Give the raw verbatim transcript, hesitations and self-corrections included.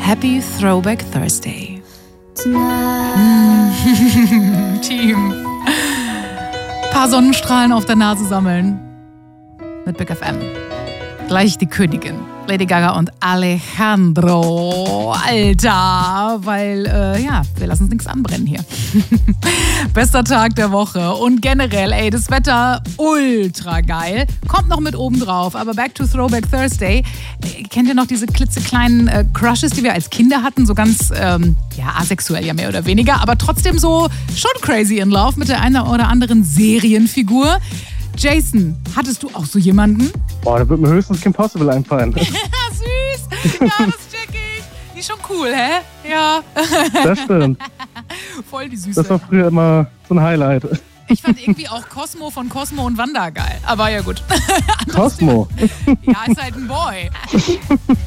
Happy Throwback Thursday. Team. Paar Sonnenstrahlen auf der Nase sammeln. Mit Big F M. Gleich die Königin. Lady Gaga und Alejandro. Alter, weil, äh, ja, wir lassen uns nichts anbrennen hier. Bester Tag der Woche und generell, ey, das Wetter ultra geil. Kommt noch mit oben drauf, aber back to Throwback Thursday. Äh, kennt ihr noch diese klitzekleinen äh, Crushes, die wir als Kinder hatten? So ganz, ähm, ja, asexuell ja mehr oder weniger, aber trotzdem so schon crazy in love mit der einen oder anderen Serienfigur. Jason, hattest du auch so jemanden? Boah, da wird mir höchstens Kim Possible einfallen. Süß! Ja, das check ich. Die ist schon cool, hä? Ja. Das stimmt. Voll die Süße. Das war früher immer so ein Highlight. Ich fand irgendwie auch Cosmo von Cosmo und Wanda geil. Aber ja gut. Cosmo? Ja, ist halt ein Boy.